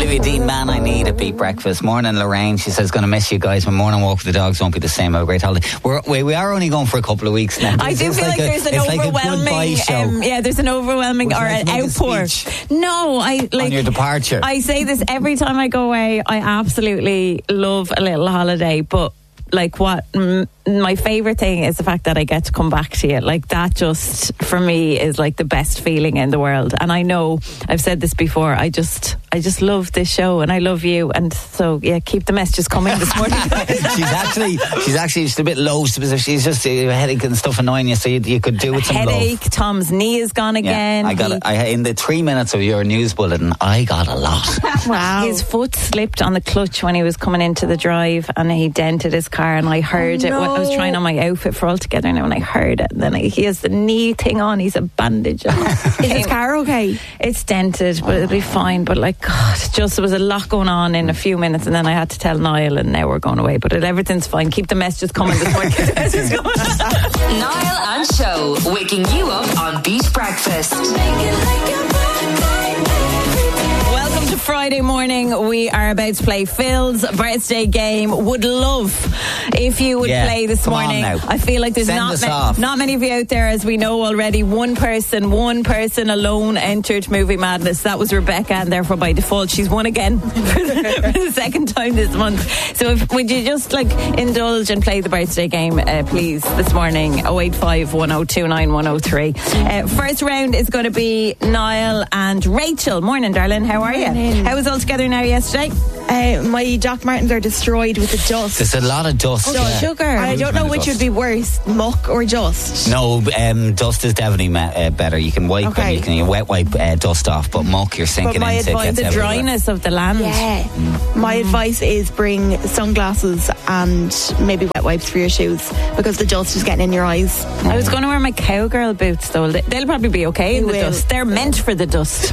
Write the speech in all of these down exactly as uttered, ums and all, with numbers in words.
Olivia Dean, Man I Need at Beat Breakfast. Morning, Lorraine. She says, going to miss you guys. My morning walk with the dogs won't be the same. Have a great holiday. We're, we, we are only going for a couple of weeks now. I do feel like, like a, there's an overwhelming, like um, yeah, there's an overwhelming or an outpour. No, I like on your departure. I say this every time I go away. I absolutely love a little holiday, but like what m- my favourite thing is the fact that I get to come back to you. Like that just for me is like the best feeling in the world. And I know I've said this before, I just I just love this show and I love you, and so yeah, keep the messages coming this morning. she's actually she's actually just a bit low. She's just a headache and stuff annoying you, so you, you could do with some headache. love. Tom's knee is gone again. Yeah, I got he, it. I, in the three minutes of your news bulletin, I got a lot. Wow. His foot slipped on the clutch when he was coming into the drive, and he dented his car, and I heard oh, it. No. I was trying on my outfit for all together now, and I heard it. And then I, he has the knee thing on. He's a bandage. Is his car okay? It's dented, but it'll be fine. But like, God, just there was a lot going on in a few minutes, and then I had to tell Niall, and now we're going away. But it, everything's fine. Keep the messages coming this morning. Niall and Show, waking you up on Beat Breakfast. Welcome to Friday morning. We are about to play Phil's birthday game. Would love if you would yeah, play this come morning. On now. I feel like there's Send not us ma- off. not many of you out there, as we know already. One person, one person alone entered Movie Madness. That was Rebecca, and therefore by default she's won again for the, for the second time this month. So if, would you just like indulge and play the birthday game, uh, please, this morning? oh eight five, one oh two nine, one oh three. Uh, first round is going to be Niall and Rachel. Morning, darling. How are you? Morning. How was all together now yesterday? Uh, my Doc Martens are destroyed with the dust. There's a lot of dust. Oh, yeah. sugar. I don't know which dust. would be worse, muck or dust. No, um, dust is definitely ma- uh, better. You can wipe Okay. and you can you wet wipe uh, dust off, but muck you're sinking But my into. advice- Gets The everywhere. dryness of the land. Yeah. Mm. My advice is bring sunglasses and maybe wet wipes for your shoes, because the dust is getting in your eyes. I was going to wear my cowgirl boots though. They- They'll probably be okay in They the will. dust. They're meant for the dust.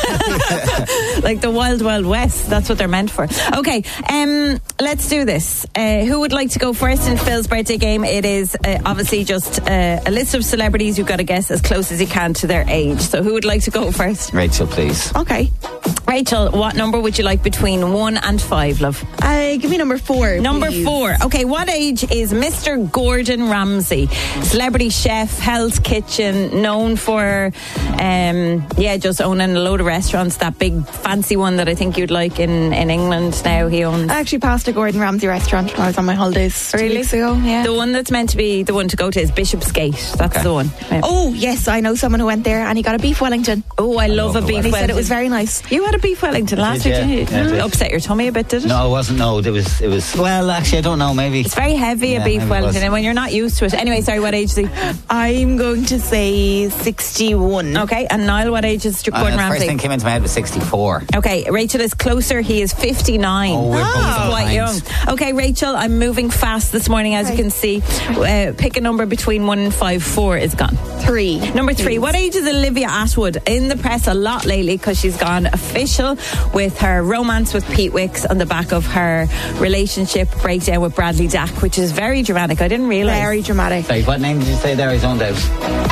Like the Wild Wild West. That's what they're meant for. Okay, um, let's do this. Uh, who would like to go first in Phil's birthday game? It is uh, obviously just uh, a list of celebrities. You've got to guess as close as you can to their age. So who would like to go first? Rachel, please. Okay. Rachel, what number would you like between one and five, love? Uh, give me number four. Number please. four. Okay, what age is Mister Gordon Ramsay? Celebrity chef, Hell's Kitchen, known for, um, yeah, just owning a load of restaurants. That big fancy one that I think you'd like in, in England now he owns. I actually passed a Gordon Ramsay restaurant when I was on my holidays two Really? weeks ago. Yeah. The one that's meant to be the one to go to is Bishopsgate. That's Okay. the one. Yeah. Oh, yes, I know someone who went there and he got a beef Wellington. Oh, I love love a a beef And he Wellington. said it was very nice. You had a beef Wellington last Did week, you? didn't you? Yeah, I did. Upset your tummy a bit, did it? No, it wasn't. No, it was. It was. Well, actually, I don't know. Maybe It's very heavy, Yeah, a beef maybe it Wellington, was. and when you're not used to it. Anyway, sorry, what age is he? I'm going to say sixty-one. Okay, and Niall, what age is Uh, Gordon the first Ramsay? thing came into my head was sixty-four. Okay, Rachel is closer. He is fifty-nine. Oh, we're both He's quite young. behind. Okay, Rachel, I'm moving fast this morning, as you Okay. can see. Uh, pick a number between one and five. Four is gone. Three. Number three. please. What age is Olivia Atwood? In the press a lot lately because she's gone official with her romance with Pete Wicks on the back of her relationship breakdown with Bradley Dack, which is very dramatic. I didn't realise. Very dramatic. Sorry, what name did you say there? I zoned out.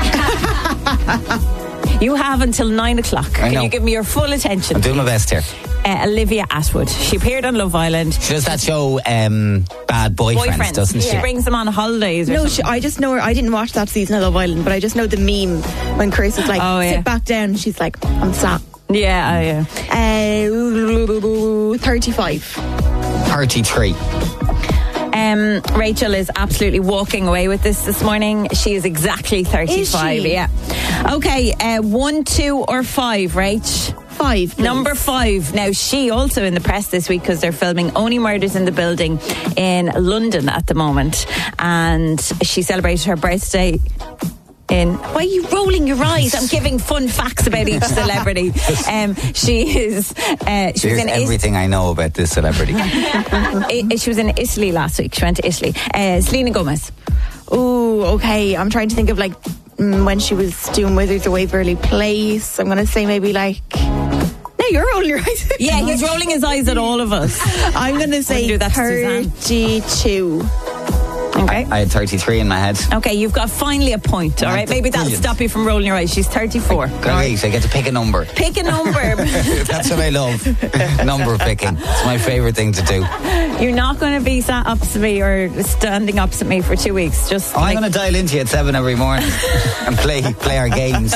You have until nine o'clock. I Can know. you give me your full attention? I'm doing my best here. Uh, Olivia Atwood. She appeared on Love Island. She does that show, um, Bad Boyfriends, Boyfriends. doesn't she? She brings them on holidays. Or No, something. she, I just know her. I didn't watch that season of Love Island, but I just know the meme when Chris is like, Oh, yeah. sit back down. She's like, I'm sat. Yeah, oh, yeah. Uh, thirty-five. thirty-three. Um, Rachel is absolutely walking away with this this morning. She is exactly thirty-five. Is she? Yeah. Okay, uh, one, two, or five, Rach? Five. please. Number five. Now, she also in the press this week because they're filming Only Murders in the Building in London at the moment. And she celebrated her birthday in... Why are you rolling your eyes? I'm giving fun facts about each celebrity. Um, she is... Uh, she was Here's in Is- everything I know about this celebrity. I- she was in Italy last week. She went to Italy. Uh, Selena Gomez. Oh, okay. I'm trying to think of like mm, when she was doing Wizards of Waverly Place. I'm going to say maybe like... No, you're rolling your eyes. Yeah, he's rolling his eyes at all of us. I'm going to say do that to Suzanne. thirty-two. Okay. I had thirty-three in my head. Okay, you've got finally a point, all right? Maybe that'll Brilliant. stop you from rolling your eyes. She's thirty-four. Great, I get to pick a number. Pick a number. That's what I love. Number picking. It's my favourite thing to do. You're not going to be sat opposite me or standing opposite me for two weeks. Just Oh, I'm like- going to dial into you at seven every morning and play play our games.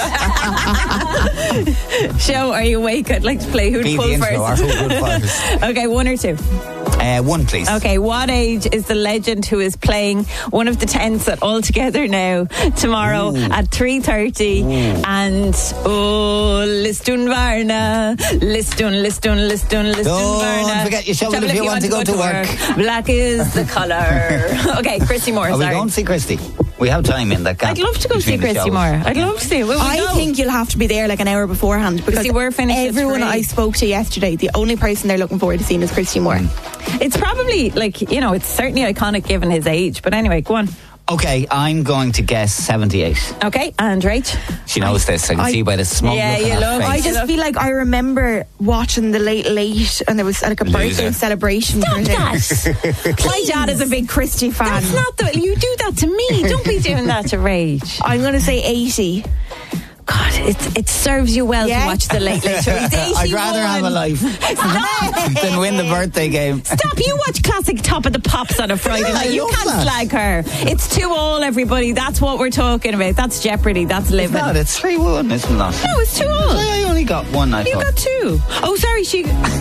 Show, are you awake? I'd like to play who'd Be pull the intro, or first. who would first. Okay, one or two. Uh, one, please. Okay, what age is the legend who is playing one of the tents at All Together Now tomorrow Ooh. at three thirty? And oh, Listun Varna, Listun, Listun, Listun, Listun Don't Varna. forget your shovel if you want to go to work. Black is the colour. Okay, Christy Moore, Are we sorry. going to see Christy? We have time in that gap. I'd love to go see between the Christy shows. Moore. I'd love to see it. Will we I go? think you'll have to be there like an hour beforehand because See, we're finished at everyone three. I spoke to yesterday, the only person they're looking forward to seeing is Christy Moore. It's probably, like, you know, it's certainly iconic given his age. But anyway, go on. Okay, I'm going to guess seventy-eight. Okay, and Rach? She knows this. I can I- see by the smug Yeah, look on you her love- face. I just feel like I remember watching the Late Late and there was like a birthday Loser. celebration. Stop for him. that. My dad is a big Christy fan. That's not the. You do that to me. Don't be doing that to Rach. I'm going to say eighty. God, it it serves you well Yeah. to watch the Late Late Show. He's eighty-one. I'd rather have a life than win the birthday game. Stop! You watch classic Top of the Pops on a Friday Yeah, night. I You love can't that. slag her. It's two all, everybody. That's what we're talking about. That's Jeopardy. That's living. No, it's three one, isn't that? No, it's two all. I only got one, I You thought. got two. Oh, sorry. She.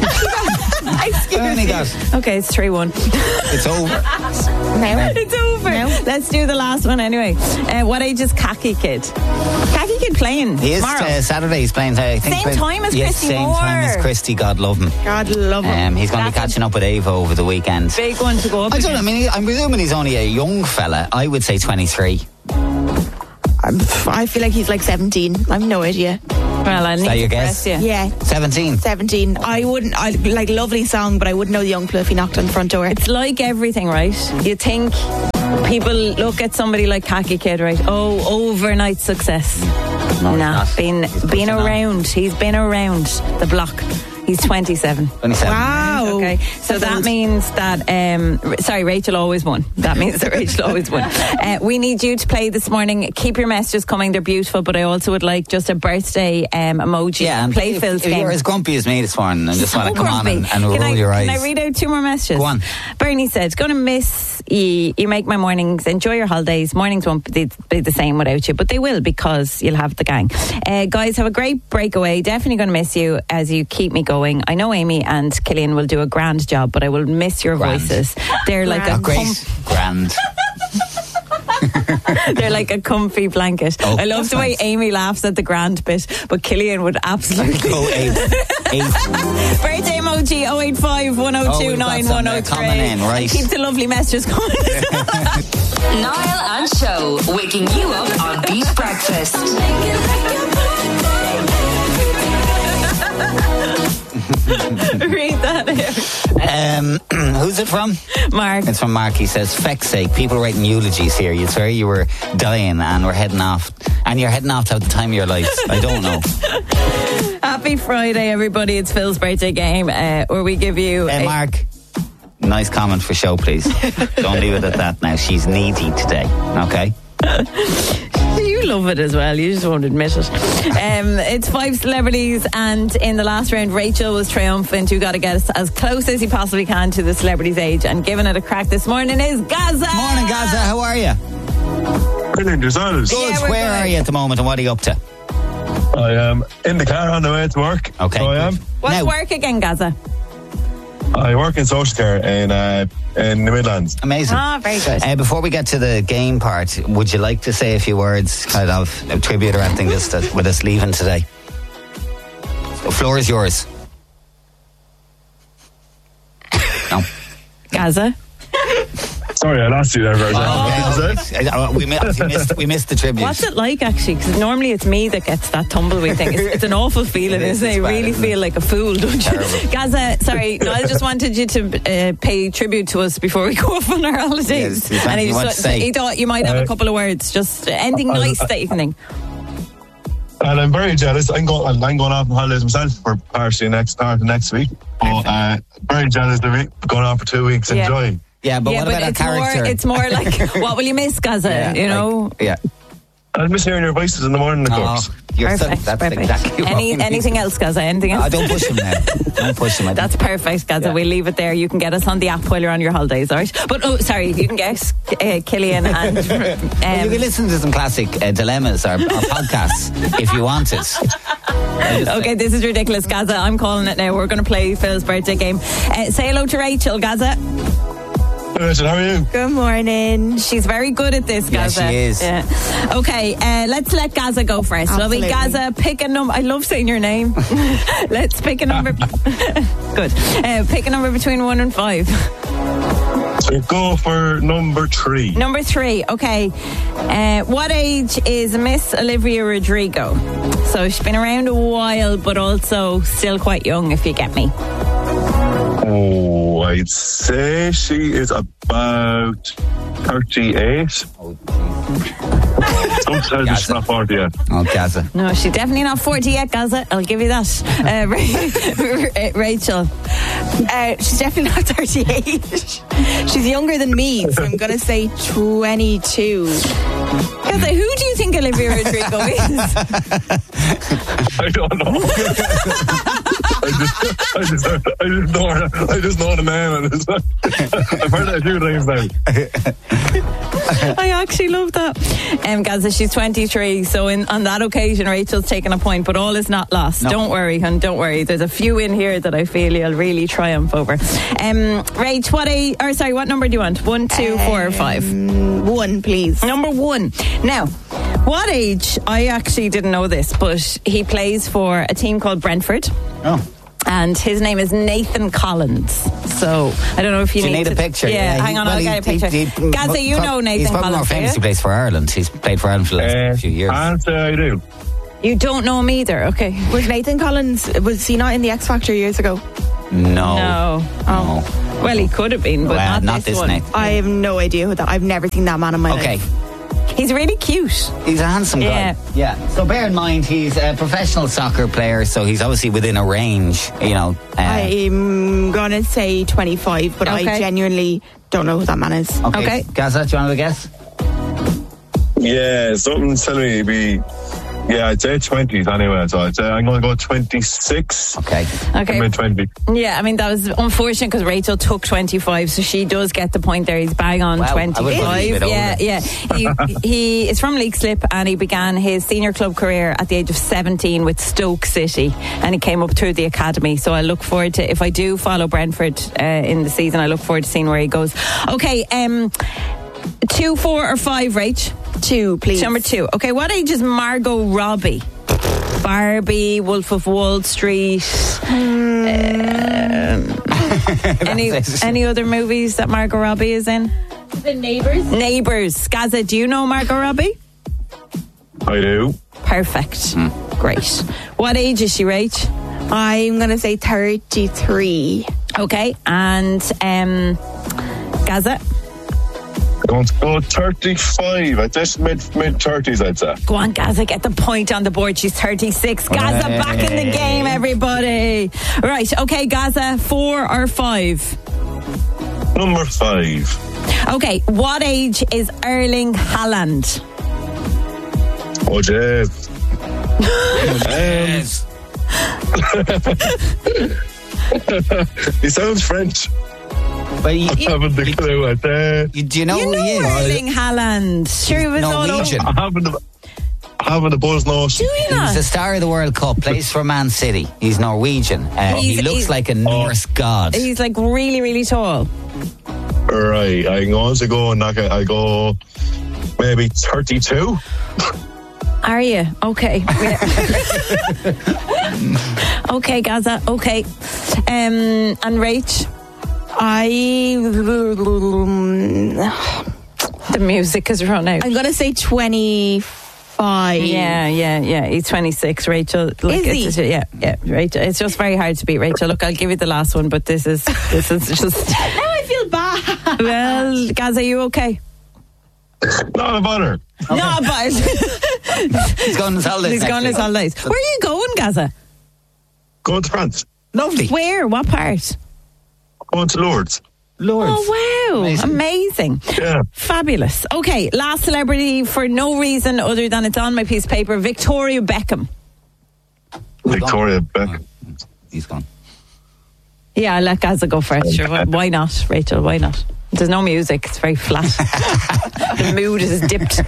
Excuse I only me. got- Okay, it's three one. It's over. No. It's over. No. Let's do the last one anyway. Uh, what age is Khaki Kid? Khaki Kid playing He is tomorrow. uh, Saturday. He's playing. Uh, I think Same he's playing- time as yes, Christy same Moore. time as Christy. God love him. God love him. Um, he's going to be That's a- catching up with Ava over the weekend. Big one to go up. I don't know. I against. mean, he- I'm presuming he's only a young fella. I would say twenty-three. I'm- I feel like he's like seventeen. I've no idea. Well, I need that to your press guess? you. Yeah, seventeen. seventeen. I wouldn't, I like lovely song, but I wouldn't know the young fella if he knocked on the front door. It's like everything, right? You think people look at somebody like Khaki Kid, right? Oh, overnight success. No, nah, he's not. been He's been pushing on. around. He's been around the block. He's twenty-seven. twenty-seven. Wow. Okay, so That's that old. means that um, r- sorry, Rachel always won. That means that Rachel always won. Uh, we need you to play this morning. Keep your messages coming; they're beautiful. But I also would like just a birthday um, emoji. Yeah, and play if, Phil's if game. you're as grumpy as me this morning and just So want to come on grumpy. and, and can roll I, your can eyes. I read out two more messages? Go on. Bernie said, "Going to miss you. You make my mornings. Enjoy your holidays. Mornings won't be, be the same without you, but they will because you'll have the gang. Uh, guys, have a great breakaway. Definitely going to miss you as you keep me going. I know Amy and Killian will do a grand job, but I will miss your Grand. voices. They're like a Oh, great. com- Grand. they're like a comfy blanket. Oh, I love that's the way nice. Amy laughs at the grand bit, but Killian would absolutely." Go eight. Eight. Birthday emoji oh eight five, one oh two, nine one oh three. Oh, we've got some, uh, coming in, right. Keep the lovely messages coming. Niall and Show, waking you up on Beat Breakfast. Read that out. Um, who's it from? Mark. It's from Mark. He says, feck's sake, people writing eulogies here. You swear you were dying and we're heading off. And you're heading off to have the time of your life. I don't know. Happy Friday, everybody. It's Phil's birthday game, uh, where we give you... Hey, a- Mark. Nice comment for show, please. Don't leave it at that now. She's needy today. Okay? You love it as well. You just won't admit it. Um, it's five celebrities, and in the last round, Rachel was triumphant. You got to get us as close as you possibly can to the celebrity's age, and giving it a crack this morning is Gaza. Morning, Gaza. How are you? Brilliant yourselves. Good. Yeah, we're Where good. are you at the moment and what are you up to? I am in the car on the way to work. Okay. So I am. What's Now- work again, Gaza? I work in social care in uh, in the Midlands. Amazing. Ah, very good. Uh, before we get to the game part, would you like to say a few words, kind of a tribute or anything, just to, with us leaving today? The floor is yours. No. Gaza. Sorry, I lost you there for a second. Oh, What was it? Uh, we, missed, we, missed, we missed the tribute. What's it like, actually? Because normally it's me that gets that tumbleweed thing. It's, it's an awful feeling, It is, isn't it? it's You bad, really isn't feel it? like a fool, don't you? Terrible. Gaza, sorry, no, I just wanted you to uh, pay tribute to us before we go off on our holidays. Yes, is there and anything he, you want just- to say? he thought you might have a Uh, couple of words, just anything uh, nice uh, that you can think. And I'm very jealous. I'm going, I'm going off on holidays myself for partially next start of next week. But uh, very jealous of it. Going on for two weeks. Yeah. Enjoy. Yeah, but yeah, what but about our it's character? more. It's more like, what will you miss, Gaza? Yeah, you know. like, yeah. I miss hearing your voices in the morning, of Oh, course. you're so, Perfect. that's perfect. exactly what Any we need. anything else, Gaza? Anything else? Oh, don't push him now. Don't push him. I That's perfect, Gaza. Yeah. We'll leave it there. You can get us on the app while you're on your holidays, all right? But, oh, sorry, you can get uh, Killian and... Um, Well, you can listen to some classic uh, dilemmas or, or podcasts if you want it. okay, this is ridiculous, Gaza. I'm calling it now. We're going to play Phil's birthday game. Uh, say hello to Rachel, Gaza. Rachel, how are you? Good morning. She's very good at this, Yeah, Gaza. she is. Yeah. Okay, uh, let's let Gaza go first. Will we, Absolutely. Gaza, pick a number. I love saying your name. Let's pick a number. Good. Uh, pick a number between one and five. So go for number three. Number three, okay. Uh, what age is Miss Olivia Rodrigo? So she's been around a while, but also still quite young, if you get me. Oh, I'd say she is about thirty-eight. Don't tell me she's not forty yet. Oh, Gaza. No, she's definitely not forty yet, Gaza. I'll give you that. Uh, Ra- Rachel. Uh, she's definitely not thirty-eight. She's younger than me, so I'm going to say twenty-two. Gaza, who do you think Olivia Rodrigo is? I don't know. I just, I just, I just know, her- I just know the name. And it's- I've heard that a few times now. I actually love that. Um, Gaza, she's twenty-three, so in, on that occasion, Rachel's taken a point, but all is not lost. No. Don't worry, hun, don't worry. There's a few in here that I feel you'll really triumph over. Um, Rach, what a, or sorry, what number do you want? One, two, four, or five? Um, one, please. Number one. Now, what age? I actually didn't know this, but he plays for a team called Brentford. Oh. And his name is Nathan Collins. So I don't know if you Do you need, need to, a picture? Yeah, he- hang on, well, I'll he- get a picture. he- he- Gaza, you prob- know Nathan He's probably Collins. more do famous. you? He plays for Ireland. He's played for Ireland for the last Uh, few years. I'd say I do. You don't know him either. Okay. Was Nathan Collins, was he not in the X Factor years ago? No. No. Oh. Well, he could have been, but Well, not, not this, this one. Nathan. I have no idea who that, I've never seen that man in my Okay. life. He's really cute. He's a handsome guy. Yeah. Yeah. So bear in mind, he's a professional soccer player, so he's obviously within a range, you know. Uh, I'm going to say twenty-five, but Okay. I genuinely don't know who that man is. okay. Okay. Gaza, do you want to have a guess? Yeah, something's telling me it'd be. Yeah, I'd say twenties anyway. So I'd say I'm going to go twenty-six. Okay. Okay. Mid twenty. Yeah, I mean, that was unfortunate because Rachel took twenty-five, so she does get the point there. He's bang on Wow, I would've put him a twenty-five. bit Yeah, older. yeah. He, he is from Leixlip and he began his senior club career at the age of seventeen with Stoke City, and he came up through the academy. So I look forward to, if I do follow Brentford uh, in the season, I look forward to seeing where he goes. Okay, um, two, four, or five, Rach? Two, please. Number two. Okay, what age is Margot Robbie? Barbie, Wolf of Wall Street. Um, any it. any other movies that Margot Robbie is in? The Neighbours? Neighbours. Gaza, do you know Margot Robbie? I do. Perfect. Great. What age is she, Rach? I'm going to say thirty-three. Okay, and um, Gaza? I'm going to go thirty-five. At this mid mid thirties, I'd say. Go on, Gaza, get the point on the board. She's thirty-six. Gaza, Hey. back in the game, everybody. Right, okay, Gaza, four or five? Number five. Okay, what age is Erling Haaland? Oh, Jeff. um, he sounds French. But you, I haven't the clue. I'd say. you, do you know You who know he is? Erling Haaland. Sure, he was all Norwegian. over. I haven't the, I haven't the buzz nose. Do you He's not? the star of the World Cup, plays for Man City. He's Norwegian. Uh, he He's- looks he's- like a Norse god. He's like really, really tall. Right, I'm going to go and knock it. I go maybe thirty-two. Are you? Okay. Okay, Gaza. Okay. Um, and Rach? I. The music has run out. I'm going to say twenty-five. Yeah, yeah, yeah. He's twenty-six, Rachel. Look, Is he? it's, yeah, yeah, Rachel. It's just very hard to beat Rachel. Look, I'll give you the last one, but this is this is just. Now I feel bad. Well, Gaza, you okay? Not a bother. No, but He's going on his holidays. he's next gone his week. holidays. Where are you going, Gaza? Going to France. Lovely. Where? What part? Going to Lourdes. Lords. Oh, wow. Amazing. Amazing. Yeah. Fabulous. Okay, last celebrity for no reason other than it's on my piece of paper. Victoria Beckham. Victoria Beckham. He's gone. Yeah, I'll let Gaza go first. Sure. Why- Why not, Rachel? Why not? There's no music. It's very flat. The mood is dipped.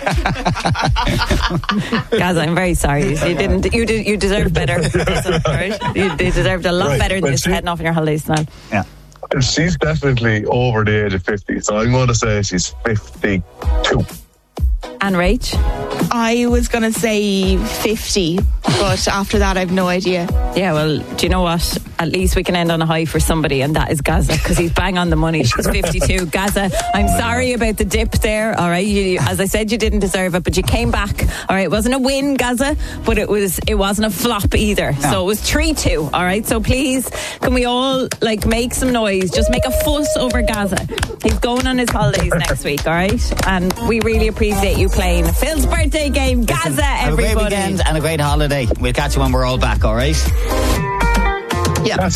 Gaza, I'm very sorry. You didn't. You did. You deserved better. Gaza, right? You, you deserved a lot Right, better than but just she- heading off on your holidays now. Yeah. She's definitely over the age of fifty, so I'm going to say she's fifty-two. And Rach? I was going to say fifty, but after that, I've no idea. Yeah, well, do you know what? At least we can end on a high for somebody, and that is Gaza, because he's bang on the money. She's fifty-two. Gaza, I'm sorry about the dip there, all right? You, as I said, you didn't deserve it, but you came back, all right? It wasn't a win, Gaza, but it was it wasn't a flop either. No. So it was three two, all right? So please, can we all, like, make some noise? Just make a fuss over Gaza. He's going on his holidays next week, all right? And we really appreciate you playing Phil's birthday game. Gaza, Listen, have everybody. a great weekend and a great holiday. We'll catch you when we're all back, all right? Yeah. That's